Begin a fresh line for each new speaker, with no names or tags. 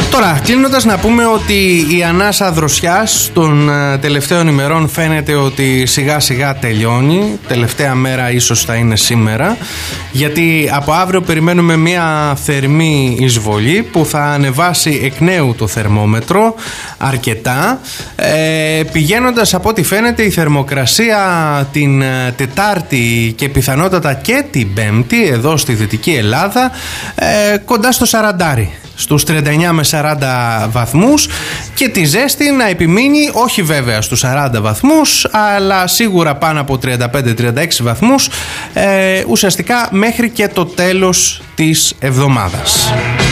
Τώρα, κλείνοντας, να πούμε ότι η ανάσα δροσιάς των τελευταίων ημερών φαίνεται ότι σιγά σιγά τελειώνει. Τελευταία μέρα ίσως θα είναι σήμερα, γιατί από αύριο περιμένουμε μια θερμή εισβολή που θα ανεβάσει εκ νέου το θερμόμετρο αρκετά, πηγαίνοντας από ό,τι φαίνεται η θερμοκρασία την Τετάρτη και πιθανότατα και την Πέμπτη εδώ στη Δυτική Ελλάδα κοντά στο 40, στους 39 με 40 βαθμούς, και τη ζέστη να επιμείνει, όχι βέβαια στους 40 βαθμούς, αλλά σίγουρα πάνω από 35-36 βαθμούς, ουσιαστικά μέχρι και το τέλος της εβδομάδας.